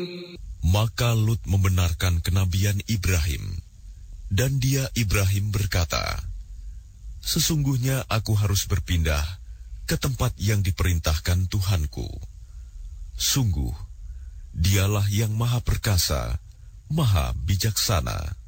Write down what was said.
Maka Lut membenarkan kenabian Ibrahim, dan dia Ibrahim berkata, "Sesungguhnya aku harus berpindah ke tempat yang diperintahkan Tuhanku. Sungguh, dialah yang maha perkasa, maha bijaksana."